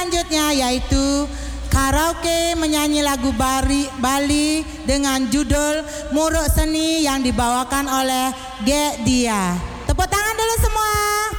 selanjutnya yaitu karaoke menyanyi lagu Bali dengan judul Muruk Seni yang dibawakan oleh Ge Dia. Tepuk tangan dulu semua.